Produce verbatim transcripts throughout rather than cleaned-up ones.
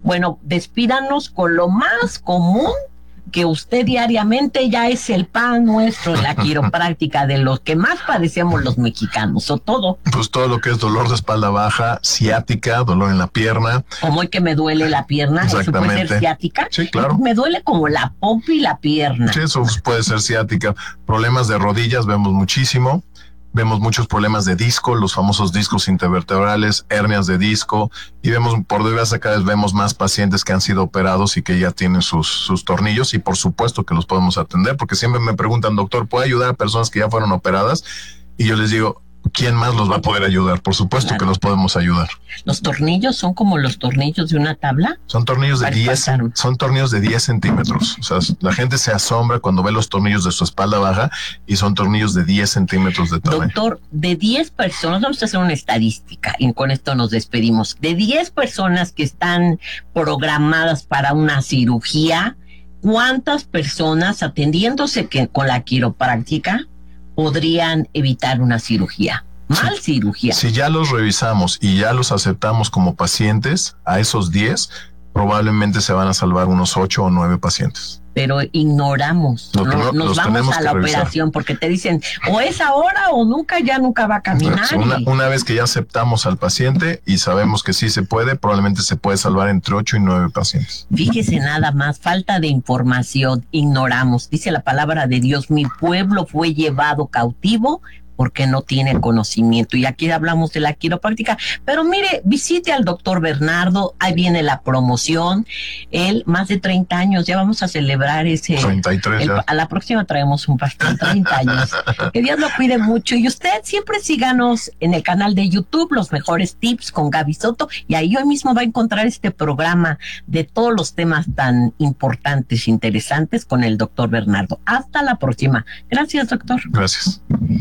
Bueno, despídanos con lo más común que usted diariamente ya es el pan nuestro en la quiropráctica, de los que más padecemos los mexicanos, o todo. Pues todo lo que es dolor de espalda baja, ciática, dolor en la pierna. Como hoy que me duele la pierna, ¿eso puede ser ciática? Sí, claro. Me duele como la pompa y la pierna. Sí, eso puede ser ciática. Problemas de rodillas vemos muchísimo. Vemos muchos problemas de disco, los famosos discos intervertebrales, hernias de disco, y vemos, por desgracia, cada vez vemos más pacientes que han sido operados y que ya tienen sus, sus tornillos, y por supuesto que los podemos atender, porque siempre me preguntan, doctor, ¿puede ayudar a personas que ya fueron operadas? Y yo les digo, ¿quién más los va a poder ayudar? Por supuesto claro. que los podemos ayudar. ¿Los tornillos son como los tornillos de una tabla? Son tornillos de diez, son tornillos de diez centímetros. O sea, la gente se asombra cuando ve los tornillos de su espalda baja y son tornillos de diez centímetros de tamaño. Doctor, de diez personas, vamos a hacer una estadística y con esto nos despedimos. De diez personas que están programadas para una cirugía, ¿cuántas personas atendiéndose que, con la quiropráctica podrían evitar una cirugía? Mal sí. cirugía. Si ya los revisamos y ya los aceptamos como pacientes, a esos diez, probablemente se van a salvar unos ocho o nueve pacientes. Pero ignoramos, no, no, nos vamos a la revisar. operación porque te dicen o es ahora o nunca, ya nunca va a caminar. Una, una vez que ya aceptamos al paciente y sabemos que sí se puede, probablemente se puede salvar entre ocho y nueve pacientes. Fíjese nada más, falta de información, ignoramos. Dice la palabra de Dios, mi pueblo fue llevado cautivo porque no tiene conocimiento. Y aquí hablamos de la quiropráctica. Pero mire, visite al doctor Bernardo, ahí viene la promoción. Él, más de treinta años, ya vamos a celebrar ese... treinta y tres el, ya. A la próxima traemos un pastel, treinta años. Que Dios lo cuide mucho. Y usted siempre síganos en el canal de YouTube, Los Mejores Tips con Gaby Soto, y ahí hoy mismo va a encontrar este programa de todos los temas tan importantes, interesantes con el doctor Bernardo. Hasta la próxima. Gracias, doctor. Gracias.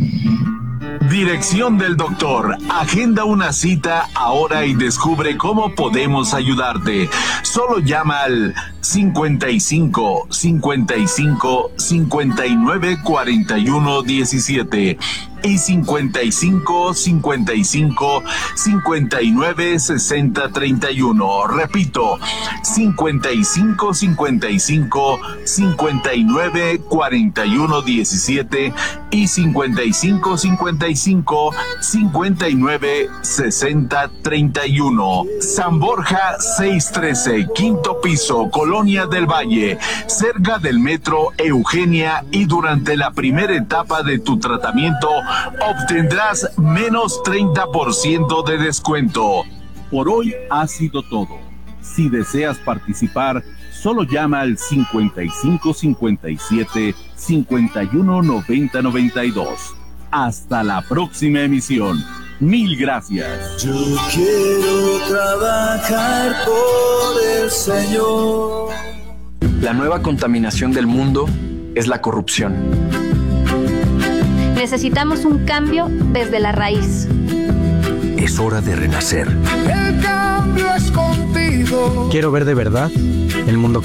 Dirección del doctor. Agenda una cita ahora y descubre cómo podemos ayudarte. Solo llama al cincuenta y cinco, cincuenta y cinco, cincuenta y nueve, cuarenta y uno, diecisiete y cincuenta y cinco, cincuenta y cinco, cincuenta y nueve, sesenta, treinta y uno. Repito, cincuenta y cinco, cincuenta y cinco, cincuenta y nueve, cuarenta y uno, diecisiete y cincuenta y cinco, cincuenta y cinco, cincuenta y nueve, sesenta, treinta y uno. San Borja seiscientos trece, quinto piso, Colonia del Valle, cerca del metro Eugenia, y durante la primera etapa de tu tratamiento obtendrás menos treinta por ciento de descuento. Por hoy ha sido todo. Si deseas participar, solo llama al cincuenta y cinco, cincuenta y siete, cincuenta y uno, noventa, noventa y dos. Hasta la próxima emisión. Mil gracias. Yo quiero trabajar por el Señor. La nueva contaminación del mundo es la corrupción. Necesitamos un cambio desde la raíz. Es hora de renacer. El cambio es contigo. Quiero ver de verdad el mundo que